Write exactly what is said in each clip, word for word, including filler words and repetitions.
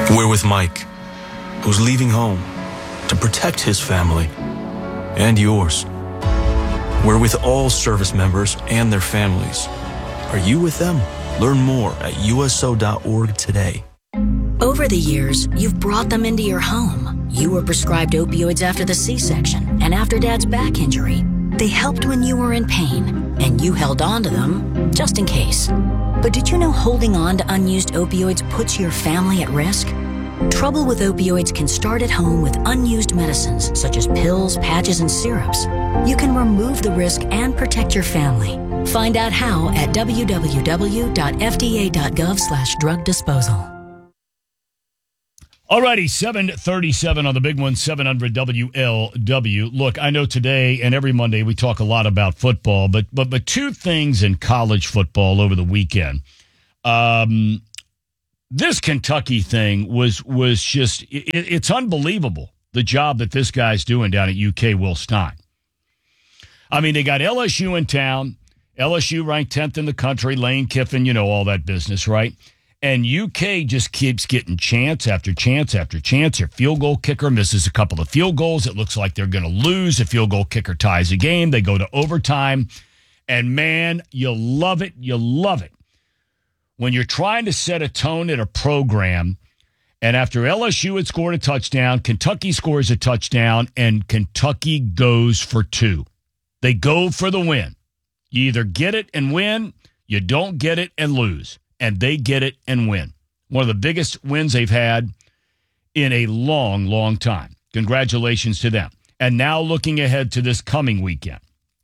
We're with Mike, who's leaving home to protect his family and yours. We're with all service members and their families. Are you with them? Learn more at U S O dot org today. Over the years, you've brought them into your home. You were prescribed opioids after the C-section and after Dad's back injury. They helped when you were in pain, and you held on to them just in case. But did you know holding on to unused opioids puts your family at risk? Trouble with opioids can start at home with unused medicines such as pills, patches, and syrups. You can remove the risk and protect your family. Find out how at w w w dot f d a dot gov slash drug disposal. Alrighty, seven thirty-seven on the big one, seven hundred W L W. Look, I know today and every Monday we talk a lot about football, but but but two things in college football over the weekend. Um, this Kentucky thing was was just it, it's unbelievable the job that this guy's doing down at U K. Will Stein. I mean, they got L S U in town. L S U ranked tenth in the country. Lane Kiffin, you know all that business, right? And U K just keeps getting chance after chance after chance. Their field goal kicker misses a couple of field goals. It looks like they're going to lose. A field goal kicker ties a game. They go to overtime. And, man, you love it. You love it. When you're trying to set a tone at a program, and after L S U had scored a touchdown, Kentucky scores a touchdown, and Kentucky goes for two. They go for the win. You either get it and win, you don't get it and lose. And they get it and win. One of the biggest wins they've had in a long, long time. Congratulations to them. And now looking ahead to this coming weekend.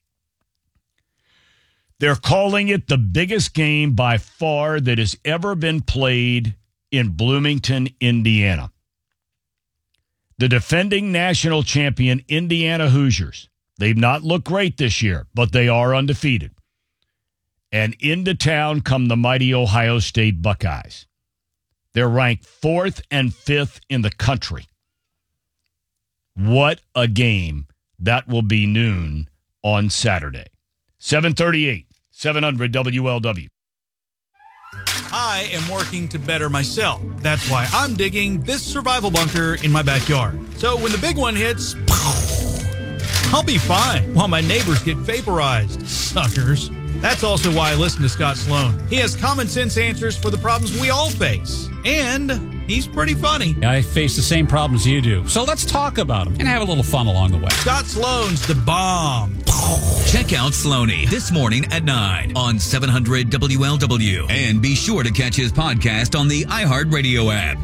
They're calling it the biggest game by far that has ever been played in Bloomington, Indiana. The defending national champion Indiana Hoosiers. They've not looked great this year, but they are undefeated. And into town come the mighty Ohio State Buckeyes. They're ranked fourth and fifth in the country. What a game that will be noon on Saturday. seven thirty-eight, seven hundred W L W. I am working to better myself. That's why I'm digging this survival bunker in my backyard. So when the big one hits, I'll be fine while my neighbors get vaporized. Suckers. That's also why I listen to Scott Sloan. He has common sense answers for the problems we all face. And he's pretty funny. I face the same problems you do. So let's talk about them and have a little fun along the way. Scott Sloan's the bomb. Check out Sloaney this morning at nine on seven hundred W L W. And be sure to catch his podcast on the iHeartRadio app.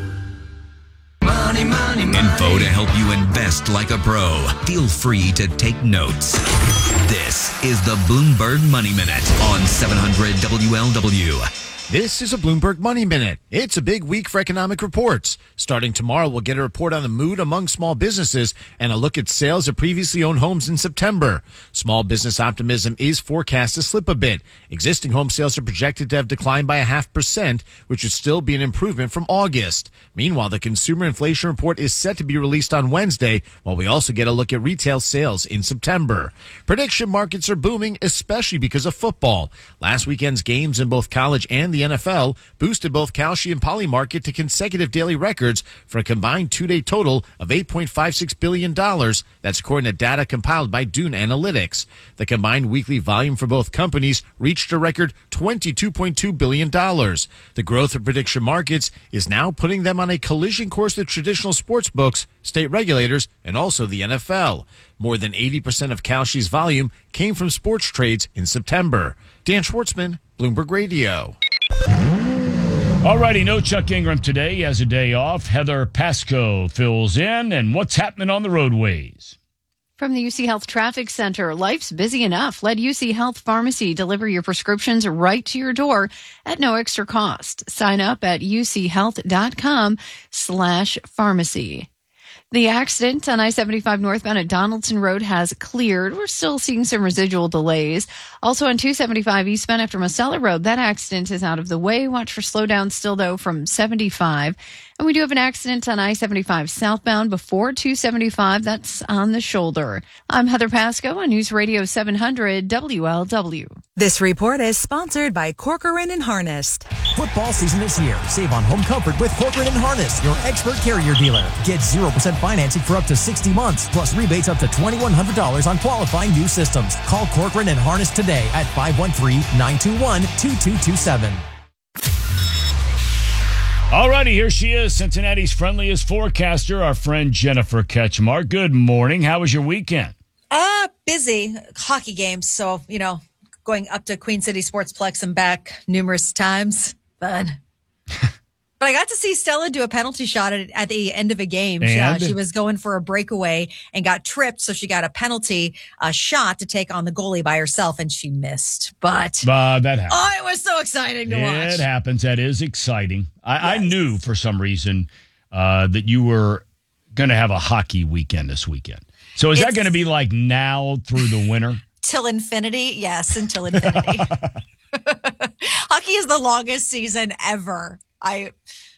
Money, money, money. Info to help you invest like a pro. Feel free to take notes. This is the Bloomberg Money Minute on seven hundred W L W. This is a Bloomberg Money Minute. It's a big week for economic reports. Starting tomorrow, we'll get a report on the mood among small businesses and a look at sales of previously owned homes in September. Small business optimism is forecast to slip a bit. Existing home sales are projected to have declined by a half percent, which would still be an improvement from August. Meanwhile, the consumer inflation report is set to be released on Wednesday, while we also get a look at retail sales in September. Prediction markets are booming, especially because of football. Last weekend's games in both college and the The N F L boosted both Kalshi and Polymarket to consecutive daily records for a combined two-day total of eight point five six billion dollars. That's according to data compiled by Dune Analytics. The combined weekly volume for both companies reached a record twenty-two point two billion dollars. The growth of prediction markets is now putting them on a collision course with traditional sports books, state regulators, and also the N F L. More than eighty percent of Kalshi's volume came from sports trades in September. Dan Schwartzman, Bloomberg Radio. All righty, no Chuck Ingram today. He has a day off. Heather Pasco fills in. And what's happening on the roadways? From the U C Health Traffic Center, life's busy enough. Let U C Health Pharmacy deliver your prescriptions right to your door at no extra cost. Sign up at uchealth.com slash pharmacy. The accident on I seventy-five northbound at Donaldson Road has cleared. We're still seeing some residual delays. Also on two seventy-five eastbound after Mosella Road, that accident is out of the way. Watch for slowdowns still, though, from seventy-five And we do have an accident on I seventy-five southbound before two seventy-five. That's on the shoulder. I'm Heather Pasco on News Radio seven hundred W L W. This report is sponsored by Corcoran and Harnest. Football season is here. Save on home comfort with Corcoran and Harnest, your expert carrier dealer. Get zero percent financing for up to sixty months, plus rebates up to twenty-one hundred dollars on qualifying new systems. Call Corcoran and Harnest today at five one three, nine two one, two two two seven. All righty, here she is, Cincinnati's friendliest forecaster, our friend Jennifer Ketchmar. Good morning. How was your weekend? Uh, busy. Hockey games. So, you know, going up to Queen City Sportsplex and back numerous times. Fun. But I got to see Stella do a penalty shot at, at the end of a game. She, uh, she was going for a breakaway and got tripped, so she got a penalty uh, shot to take on the goalie by herself, and she missed. But uh, that happens. Oh, it was so exciting to it watch. It happens. That is exciting. I, yes. I knew for some reason uh, that you were going to have a hockey weekend this weekend. So is it's, that going to be like now through the winter? Till infinity? Yes, until infinity. Hockey is the longest season ever. I,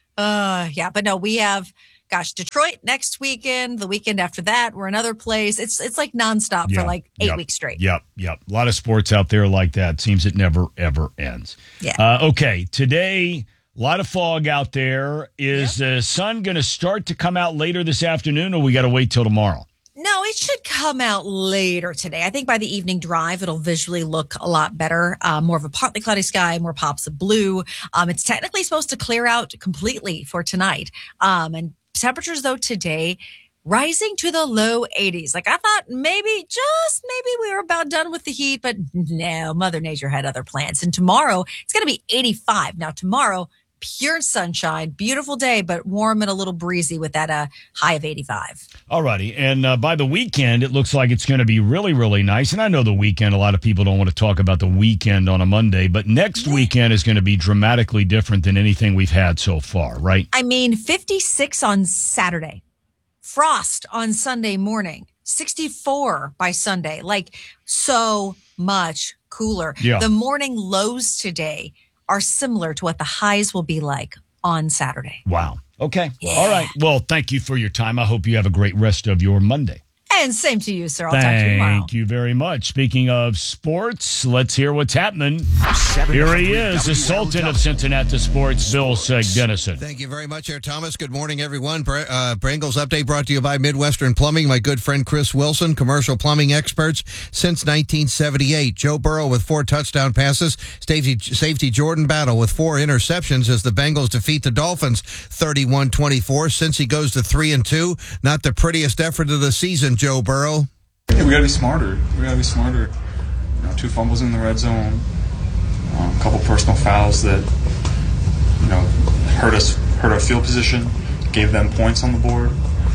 uh, yeah, but no, we have, gosh, Detroit next weekend, the weekend after that, we're another place. It's it's like nonstop yeah, for like eight yep, weeks straight. Yep, yep. A lot of sports out there like that. Seems it never, ever ends. Yeah. Uh, okay, today, a lot of fog out there. Is yep. the sun going to start to come out later this afternoon, or we got to wait till tomorrow? No, it should come out later today. I think by the evening drive, it'll visually look a lot better. Uh, more of a partly cloudy sky, more pops of blue. Um, it's technically supposed to clear out completely for tonight. Um, and temperatures, though, today rising to the low eighties. Like I thought maybe, just maybe we were about done with the heat, but no, Mother Nature had other plans. And tomorrow, it's going to be eighty-five. Now, tomorrow, pure sunshine, beautiful day, but warm and a little breezy with that uh, high of eighty-five. All righty. And uh, by the weekend, it looks like it's going to be really, really nice. And I know the weekend, a lot of people don't want to talk about the weekend on a Monday, but next weekend is going to be dramatically different than anything we've had so far, right? I mean, fifty-six on Saturday, frost on Sunday morning, sixty-four by Sunday, like so much cooler. Yeah. The morning lows today are similar to what the highs will be like on Saturday. Wow. Okay. Yeah. All right. Well, thank you for your time. I hope you have a great rest of your Monday. And same to you, sir. I'll Thank talk to you tomorrow. Thank you very much. Speaking of sports, let's hear what's happening. Here he is, the Sultan of Cincinnati Sports, Bill Dennison. Thank you very much, Air Thomas. Good morning, everyone. Uh, Bengals Update brought to you by Midwestern Plumbing. My good friend Chris Wilson, commercial plumbing experts since nineteen seventy-eight. Joe Burrow with four touchdown passes. Safety, safety Jordan Battle with four interceptions as the Bengals defeat the Dolphins thirty-one twenty-four. Since he goes to three and two, not the prettiest effort of the season, Joe Burrow. Yeah, we got to be smarter. We got to be smarter. You know, two fumbles in the red zone, um, a couple personal fouls that you know hurt us, hurt our field position, gave them points on the board.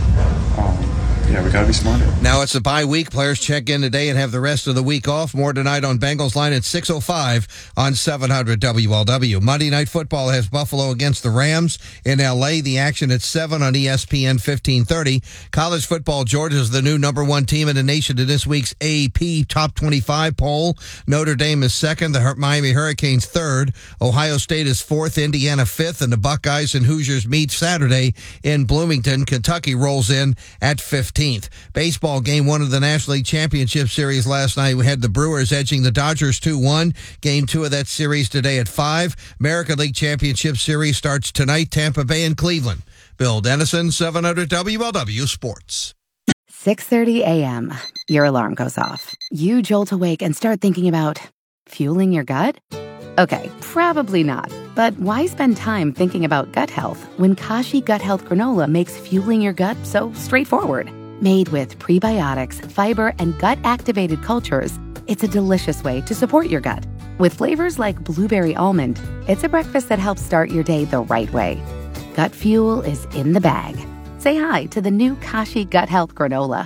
Um, yeah, we got to be smarter. Now it's a bye week. Players check in today and have the rest of the week off. More tonight on Bengals Line at six oh five on seven hundred W L W. Monday Night Football has Buffalo against the Rams in L A. The action at seven on E S P N fifteen thirty. College football, Georgia's the new number one team in the nation in this week's A P Top twenty-five poll. Notre Dame is second. The Miami Hurricanes third. Ohio State is fourth. Indiana fifth. And the Buckeyes and Hoosiers meet Saturday in Bloomington. Kentucky rolls in at fifteenth. Baseball game one of the National League Championship Series last night. We had the Brewers edging the Dodgers two one. Game two of that series today at five. American League Championship Series starts tonight, Tampa Bay and Cleveland. Bill Dennison, seven hundred W L W Sports. six thirty a.m. Your alarm goes off. You jolt awake and start thinking about fueling your gut? Okay, probably not. But why spend time thinking about gut health when Kashi Gut Health Granola makes fueling your gut so straightforward? Made with prebiotics, fiber, and gut-activated cultures, it's a delicious way to support your gut. With flavors like blueberry almond, it's a breakfast that helps start your day the right way. Gut fuel is in the bag. Say hi to the new Kashi Gut Health Granola.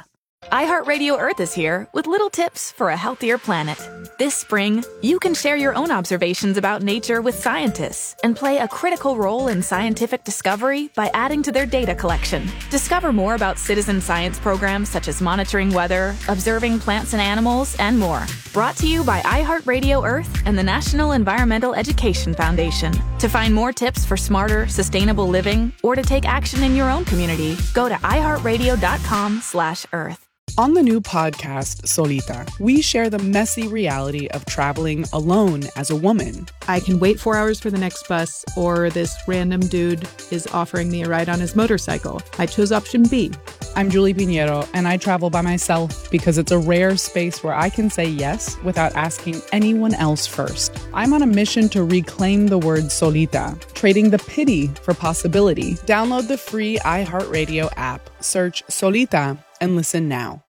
iHeartRadio Earth is here with little tips for a healthier planet. This spring, you can share your own observations about nature with scientists and play a critical role in scientific discovery by adding to their data collection. Discover more about citizen science programs such as monitoring weather, observing plants and animals, and more. Brought to you by iHeartRadio Earth and the National Environmental Education Foundation. To find more tips for smarter, sustainable living or to take action in your own community, go to iHeartRadio.com slash Earth. On the new podcast, Solita, we share the messy reality of traveling alone as a woman. I can wait four hours for the next bus, or this random dude is offering me a ride on his motorcycle. I chose option B. I'm Julie Pinheiro, and I travel by myself because it's a rare space where I can say yes without asking anyone else first. I'm on a mission to reclaim the word solita, trading the pity for possibility. Download the free iHeartRadio app, search Solita, and listen now.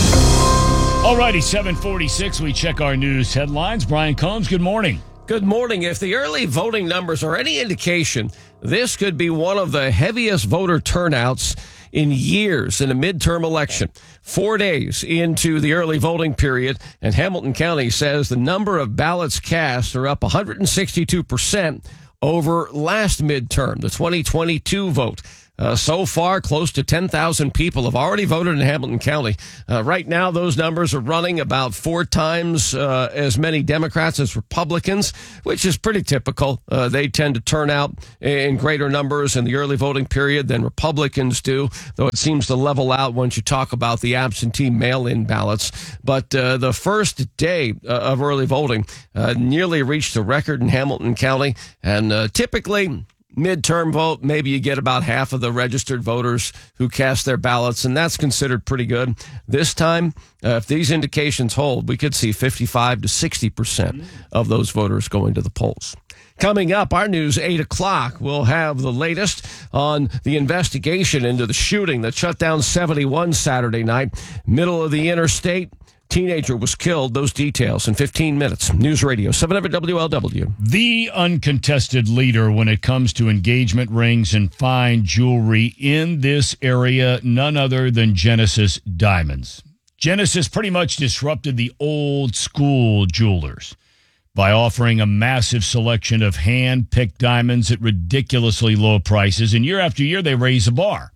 Alrighty, seven forty-six, we check our news headlines. Brian Combs, good morning. Good morning. If the early voting numbers are any indication, this could be one of the heaviest voter turnouts in years in a midterm election. Four days into the early voting period, and Hamilton County says the number of ballots cast are up one hundred sixty-two percent over last midterm, the twenty twenty-two vote. Uh, so far, close to ten thousand people have already voted in Hamilton County. Uh, right now, those numbers are running about four times uh, as many Democrats as Republicans, which is pretty typical. Uh, they tend to turn out in greater numbers in the early voting period than Republicans do, though it seems to level out once you talk about the absentee mail-in ballots. But uh, the first day uh, of early voting uh, nearly reached a record in Hamilton County, and uh, typically midterm vote, maybe you get about half of the registered voters who cast their ballots, and that's considered pretty good. This time, uh, if these indications hold, we could see fifty-five to sixty percent of those voters going to the polls. Coming up, our news, eight o'clock, we'll have the latest on the investigation into the shooting that shut down seventy-one Saturday night, middle of the interstate. Teenager was killed. Those details in fifteen minutes. News Radio, seven hundred W L W. The uncontested leader when it comes to engagement rings and fine jewelry in this area, none other than Genesis Diamonds. Genesis pretty much disrupted the old school jewelers by offering a massive selection of hand-picked diamonds at ridiculously low prices, and year after year they raise the bar.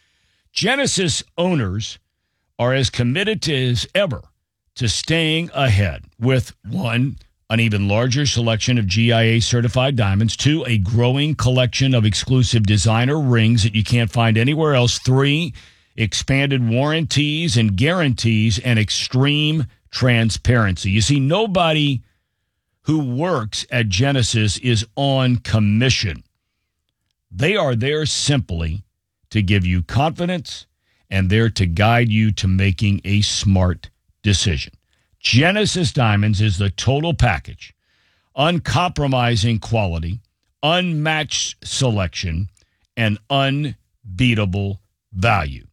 Genesis owners are as committed to as ever to staying ahead with, one, an even larger selection of G I A-certified diamonds, two, a growing collection of exclusive designer rings that you can't find anywhere else, three, expanded warranties and guarantees, and extreme transparency. You see, nobody who works at Genesis is on commission. They are there simply to give you confidence, and there to guide you to making a smart decision. Genesis Diamonds is the total package. Uncompromising quality, unmatched selection, and unbeatable value.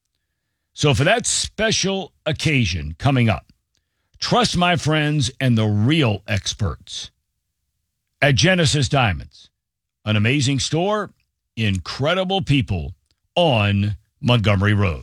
So for that special occasion coming up, trust my friends and the real experts at Genesis Diamonds. An amazing store, incredible people on Montgomery Road.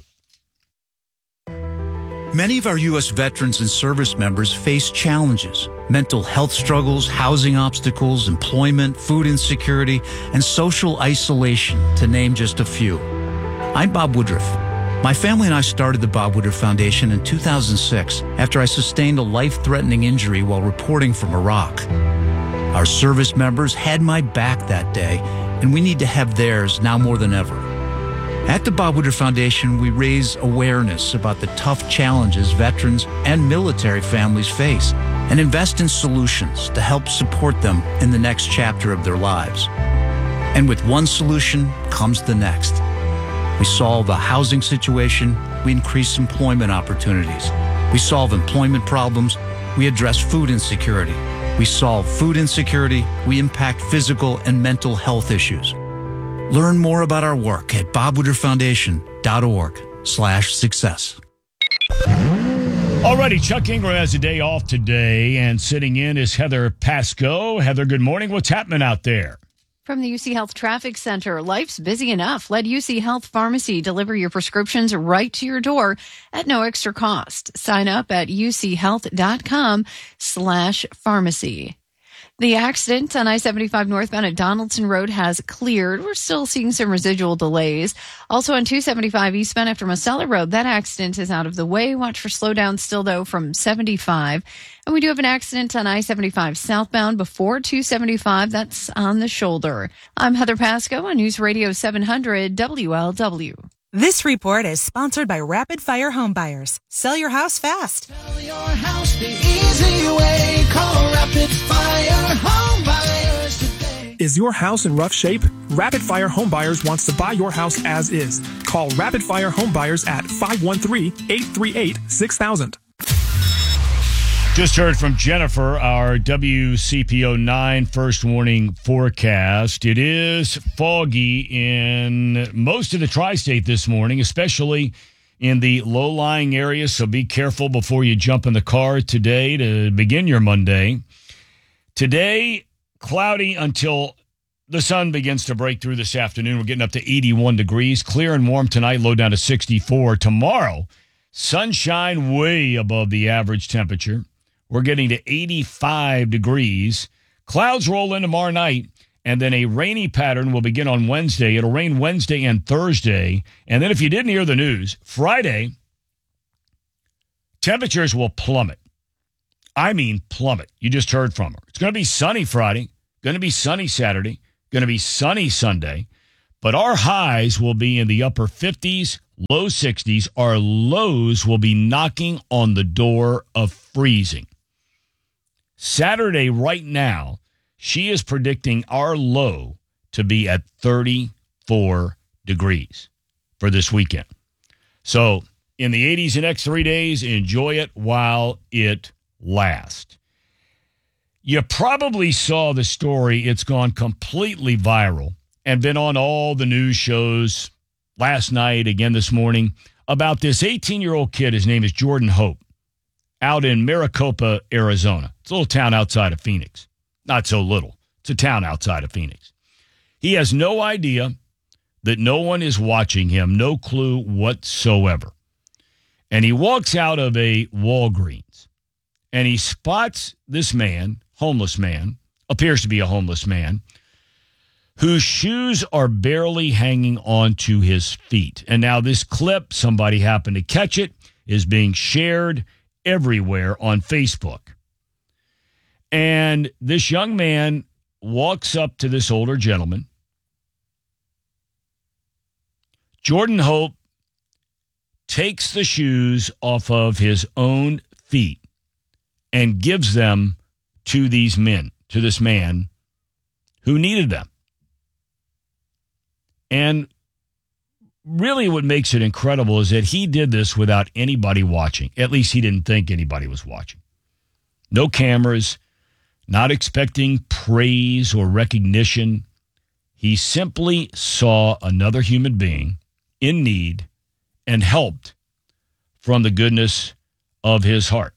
Many of our U S veterans and service members face challenges, mental health struggles, housing obstacles, employment, food insecurity, and social isolation, to name just a few. I'm Bob Woodruff. My family and I started the Bob Woodruff Foundation in two thousand six after I sustained a life-threatening injury while reporting from Iraq. Our service members had my back that day, and we need to have theirs now more than ever. At the Bob Woodruff Foundation, we raise awareness about the tough challenges veterans and military families face and invest in solutions to help support them in the next chapter of their lives. And with one solution comes the next. We solve the housing situation, we increase employment opportunities. We solve employment problems, we address food insecurity. We solve food insecurity, we impact physical and mental health issues. Learn more about our work at bobwoodrufffoundation.org slash success. Alrighty, Chuck Ingram has a day off today, and sitting in is Heather Pasco. Heather, good morning. What's happening out there? From the U C Health Traffic Center, life's busy enough. Let U C Health Pharmacy deliver your prescriptions right to your door at no extra cost. Sign up at uchealth.com slash pharmacy. The accident on I seventy-five northbound at Donaldson Road has cleared. We're still seeing some residual delays. Also on two seventy-five eastbound after Mosella Road, that accident is out of the way. Watch for slowdown still, though, from seventy-five. And we do have an accident on I seventy-five southbound before two seventy-five. That's on the shoulder. I'm Heather Pasco on News Radio seven hundred W L W. This report is sponsored by Rapid Fire Home Buyers. Sell your house fast. Sell your house the easy way. Call Rapid Fire Home Buyers today. Is your house in rough shape? Rapid Fire Home Buyers wants to buy your house as is. Call Rapid Fire Home Buyers at five one three, eight three eight, six thousand. Just heard from Jennifer, our W C P O nine first warning forecast. It is foggy in most of the tri-state this morning, especially in the low-lying areas, so be careful before you jump in the car today to begin your Monday. Today, cloudy until the sun begins to break through this afternoon. We're getting up to eighty-one degrees. Clear and warm tonight, low down to sixty-four. Tomorrow, sunshine way above the average temperature. We're getting to eighty-five degrees. Clouds roll in tomorrow night, and then a rainy pattern will begin on Wednesday. It'll rain Wednesday and Thursday. And then if you didn't hear the news, Friday, temperatures will plummet. I mean plummet. You just heard from her. It's going to be sunny Friday, going to be sunny Saturday, going to be sunny Sunday. But our highs will be in the upper fifties, low sixties. Our lows will be knocking on the door of freezing. Saturday, right now, she is predicting our low to be at thirty-four degrees for this weekend. So in the eighties the next three days, enjoy it while it lasts. You probably saw the story. It's gone completely viral and been on all the news shows last night, again this morning, about this eighteen-year-old kid. His name is Jordan Hope, out in Maricopa, Arizona. It's a little town outside of Phoenix. Not so little. It's a town outside of Phoenix. He has no idea that no one is watching him, no clue whatsoever. And he walks out of a Walgreens, and he spots this man, homeless man, appears to be a homeless man, whose shoes are barely hanging onto his feet. And now this clip, somebody happened to catch it, is being shared everywhere on Facebook. And this young man walks up to this older gentleman. Jordan Hope takes the shoes off of his own feet and gives them to these men, to this man who needed them. And really what makes it incredible is that he did this without anybody watching. At least he didn't think anybody was watching. No cameras, not expecting praise or recognition. He simply saw another human being in need and helped from the goodness of his heart.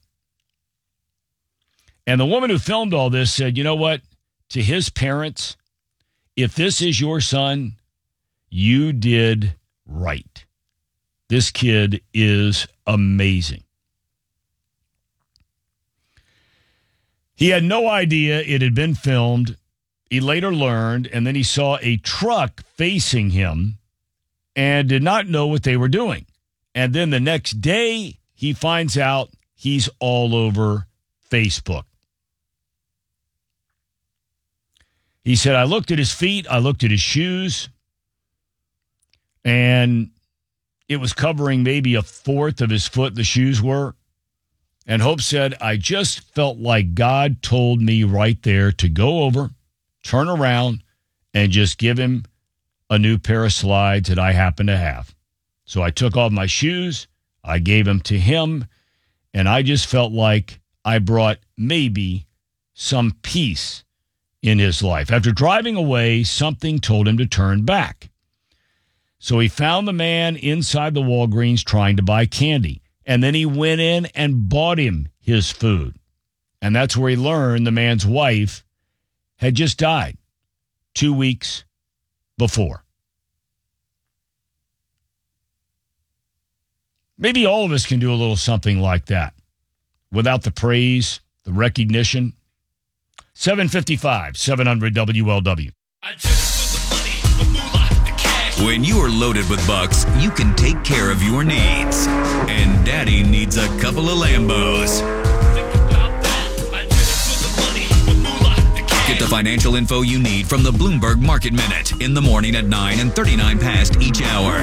And the woman who filmed all this said, you know what? To his parents, if this is your son, you did right. This kid is amazing. He had no idea it had been filmed. He later learned, and then he saw a truck facing him and did not know what they were doing. And then the next day, he finds out he's all over Facebook. He said, I looked at his feet, I looked at his shoes, and it was covering maybe a fourth of his foot, the shoes were. And Hope said, I just felt like God told me right there to go over, turn around, and just give him a new pair of slides that I happen to have. So I took off my shoes, I gave them to him, and I just felt like I brought maybe some peace in his life. After driving away, something told him to turn back. So he found the man inside the Walgreens trying to buy candy. And then he went in and bought him his food. And that's where he learned the man's wife had just died two weeks before. Maybe all of us can do a little something like that without the praise, the recognition. seven fifty-five, seven hundred W L W. When you are loaded with bucks, you can take care of your needs. And Daddy needs a couple of Lambos. Get the financial info you need from the Bloomberg Market Minute in the morning at nine and thirty-nine past each hour.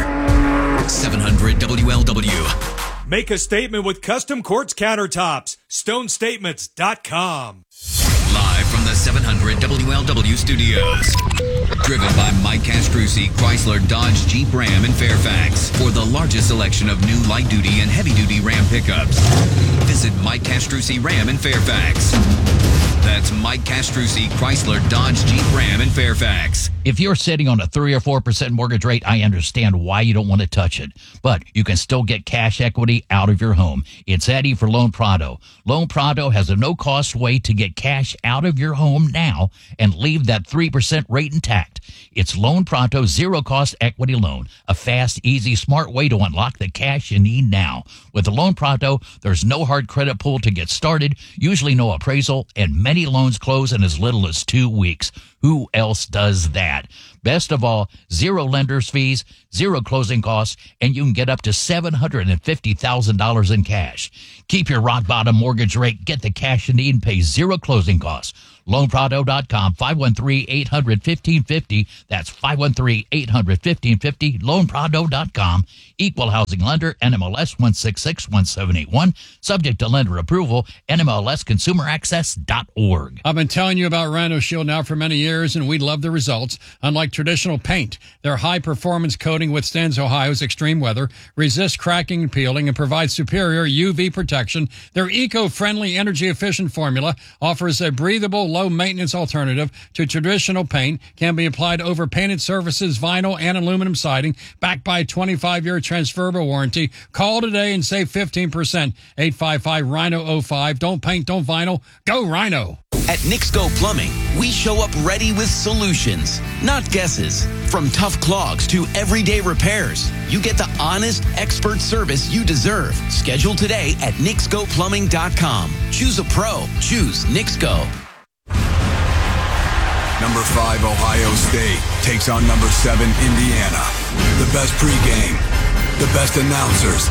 seven hundred W L W. Make a statement with Custom Quartz Countertops. stone statements dot com. Live from the seven hundred W L W studios. Driven by Mike Castrucci, Chrysler, Dodge, Jeep, Ram, and Fairfax. For the largest selection of new light-duty and heavy-duty Ram pickups. Visit Mike Castrucci Ram in Fairfax. That's Mike Castrucci, Chrysler, Dodge, Jeep, Ram, and Fairfax. If you're sitting on a three or four percent mortgage rate, I understand why you don't want to touch it. But you can still get cash equity out of your home. It's Eddie for Loan Prado. Loan Prado has a no-cost way to get cash out of your home now and leave that three percent rate intact. It's Loan Prado zero-cost equity loan. A fast, easy, smart way to unlock the cash you need now. With the Loan Prado, there's no hard credit pull to get started, usually no appraisal, and many loans close in as little as two weeks. Who else does that? Best of all, zero lender's fees, zero closing costs, and you can get up to seven hundred fifty thousand dollars in cash. Keep your rock bottom mortgage rate, get the cash you need, and pay zero closing costs. loan prado dot com, five one three, eight hundred, fifteen fifty. That's five one three, eight hundred, fifteen fifty, loan prado dot com. Equal housing lender, N M L S one six six one seven eight one. Subject to lender approval, N M L S consumer access dot org. I've been telling you about Rhino Shield now for many years, and we love the results. Unlike traditional paint, their high-performance coating withstands Ohio's extreme weather, resists cracking and peeling, and provides superior U V protection. Their eco-friendly, energy-efficient formula offers a breathable, low-maintenance alternative to traditional paint, can be applied over painted surfaces, vinyl, and aluminum siding, backed by a twenty-five year transferable warranty. Call today and save fifteen percent. eight five five, Rhino oh five. Don't paint, don't vinyl. Go Rhino. At Nixco Plumbing, we show up ready with solutions, not guesses. From tough clogs to everyday repairs, you get the honest, expert service you deserve. Schedule today at nixco plumbing dot com. Choose a pro. Choose Nixco. Number five, Ohio State takes on number seven, Indiana. The best pregame, the best announcers.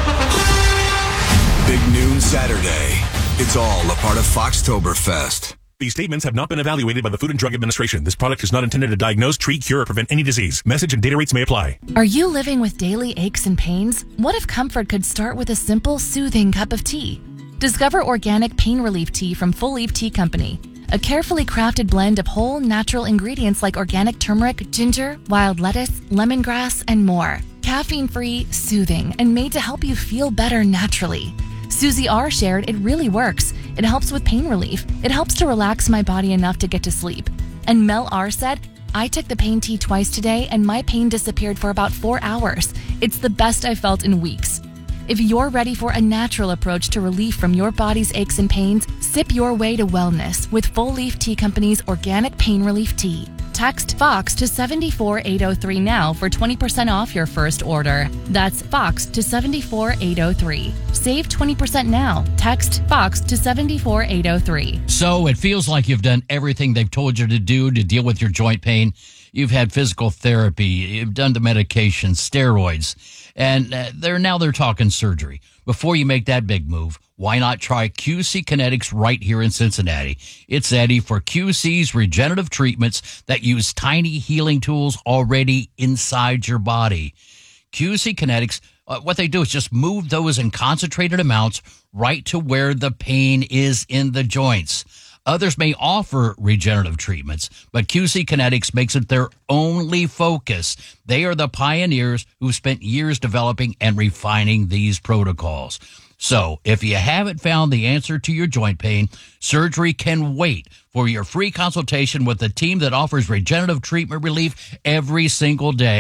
Big noon Saturday. It's all a part of Foxtoberfest. These statements have not been evaluated by the Food and Drug Administration. This product is not intended to diagnose, treat, cure, or prevent any disease. Message and data rates may apply. Are you living with daily aches and pains? What if comfort could start with a simple, soothing cup of tea? Discover organic pain relief tea from Full Leaf Tea Company. A carefully crafted blend of whole, natural ingredients like organic turmeric, ginger, wild lettuce, lemongrass, and more. Caffeine-free, soothing, and made to help you feel better naturally. Susie R. shared it really works. It helps with pain relief. It helps to relax my body enough to get to sleep. And Mel R. said, I took the pain tea twice today and my pain disappeared for about four hours. It's the best I've felt in weeks. If you're ready for a natural approach to relief from your body's aches and pains, sip your way to wellness with Full Leaf Tea Company's organic pain relief tea. Text FOX to seven four eight oh three now for twenty percent off your first order. That's FOX to seven four eight oh three. Save twenty percent now. Text FOX to seven four eight oh three. So it feels like you've done everything they've told you to do to deal with your joint pain. You've had physical therapy, you've done the medication, steroids, and uh, they're now they're talking surgery. Before you make that big move, why not try Q C Kinetics right here in Cincinnati? It's Eddie for Q C's regenerative treatments that use tiny healing tools already inside your body. Q C Kinetics, uh, what they do is just move those in concentrated amounts right to where the pain is in the joints. Others may offer regenerative treatments, but Q C Kinetics makes it their only focus. They are the pioneers who spent years developing and refining these protocols. So if you haven't found the answer to your joint pain, surgery can wait. For your free consultation with the team that offers regenerative treatment relief every single day,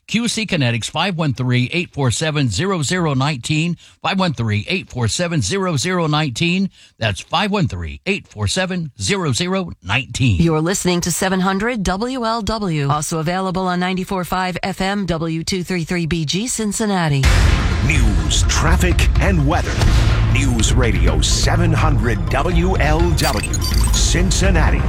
Q C Kinetics, five one three, eight four seven, zero zero one nine, five one three, eight four seven, zero zero one nine. That's five one three, eight four seven, zero zero one nine. You're listening to seven hundred W L W. Also available on ninety-four point five F M W two thirty-three B G Cincinnati. News, traffic, and weather. News Radio seven hundred W L W, Cincinnati.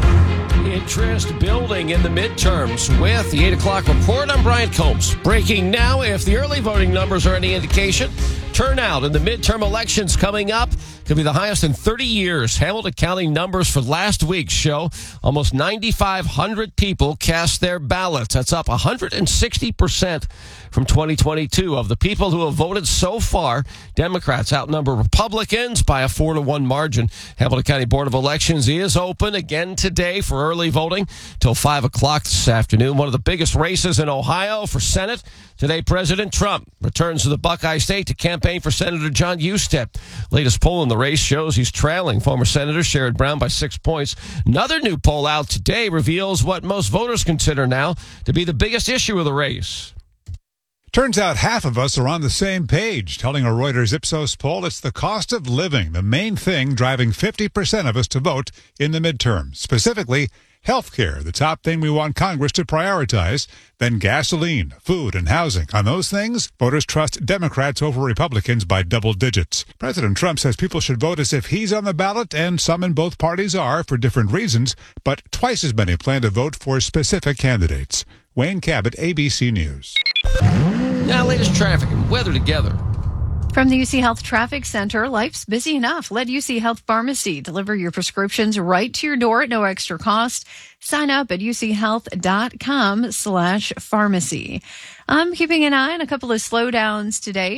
Interest building in the midterms with the eight o'clock report. I'm Brian Combs. Breaking now, if the early voting numbers are any indication, turnout in the midterm elections coming up could be the highest in thirty years. Hamilton County numbers for last week's show. Almost nine thousand five hundred people cast their ballots. That's up one hundred sixty percent from twenty twenty-two. Of the people who have voted so far, Democrats outnumber Republicans by a four to one margin. Hamilton County Board of Elections is open again today for early voting till five o'clock this afternoon. One of the biggest races in Ohio for Senate. Today, President Trump returns to the Buckeye State to campaign for Senator John Husted. Latest poll in the race shows he's trailing former Senator Sherrod Brown by six points. Another new poll out today reveals what most voters consider now to be the biggest issue of the race. Turns out half of us are on the same page, telling a Reuters Ipsos poll it's the cost of living, the main thing driving fifty percent of us to vote in the midterm. Specifically, health care, the top thing we want Congress to prioritize, then gasoline, food, and housing. On those things, voters trust Democrats over Republicans by double digits. President Trump says people should vote as if he's on the ballot, and some in both parties are for different reasons, but twice as many plan to vote for specific candidates. Wayne Cabot, A B C News. Now, latest traffic and weather together. From the U C Health Traffic Center, life's busy enough. Let U C Health Pharmacy deliver your prescriptions right to your door at no extra cost. Sign up at uchealth.com slash pharmacy. I'm keeping an eye on a couple of slowdowns today.